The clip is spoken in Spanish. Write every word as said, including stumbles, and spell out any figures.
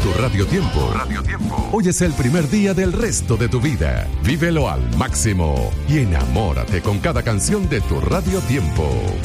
Tu Radio Tiempo. Radio Tiempo. Hoy es el primer día del resto de tu vida. Vívelo al máximo y enamórate con cada canción de Tu Radio Tiempo.